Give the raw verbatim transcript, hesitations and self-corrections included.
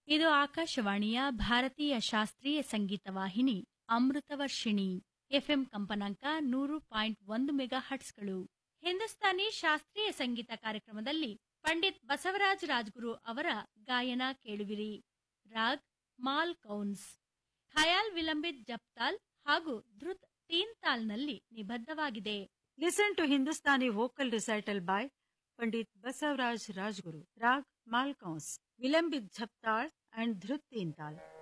ಇದು ಆಕಾಶವಾಣಿಯ ಭಾರತೀಯ ಶಾಸ್ತ್ರೀಯ ಸಂಗೀತ ವಾಹಿನಿ ಅಮೃತವರ್ಷಿಣಿ. ಎಫ್ಎಂ ಕಂಪನಾಂಕ ನೂರು ಪಾಯಿಂಟ್ ಒಂದು ಮೆಗಾ ಹಟ್ಸ್ಗಳು. ಹಿಂದೂಸ್ತಾನಿ ಶಾಸ್ತ್ರೀಯ ಸಂಗೀತ ಕಾರ್ಯಕ್ರಮದಲ್ಲಿ ಪಂಡಿತ್ ಬಸವರಾಜ ರಾಜ್ಗುರು ಅವರ ಗಾಯನ ಕೇಳುವಿರಿ. ರಾಗ್ ಮಾಲ್ ಕೌನ್ಸ್, ಖಯಾಲ್ ವಿಲಂಬಿತ್ ಜಪ್ತಾಲ್ ಹಾಗೂ ಧೃತ್ ತೀನ್ ತಾಲ್ನಲ್ಲಿ ನಿಬದ್ಧವಾಗಿದೆ. Listen to Hindustani vocal recital by Pandit Basavaraj Rajguru. Rag Malkaus, Vilambit Jhaptal and Dhruth Teental.